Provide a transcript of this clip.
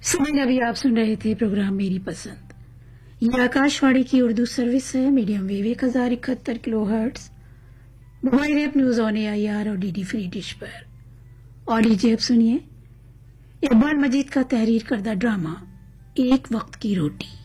सुबह अभी आप सुन रहे थे प्रोग्राम मेरी पसंद। ये आकाशवाणी की उर्दू सर्विस है, medium wave 1071 kilohertz, mobile web news on AIR और DD फ्री डिश पर। और लीजिए अब सुनिए इकबाल मजीद का तहरीर करदा ड्रामा एक वक्त की रोटी।